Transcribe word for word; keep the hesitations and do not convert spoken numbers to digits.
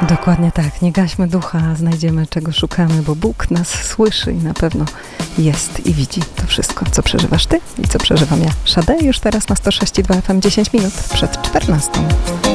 Dokładnie tak, nie gaśmy ducha, znajdziemy czego szukamy, bo Bóg nas słyszy i na pewno jest i widzi to wszystko, co przeżywasz ty i co przeżywam ja. Sade już teraz na sto sześć i dwa F M, dziesięć minut przed czternastą.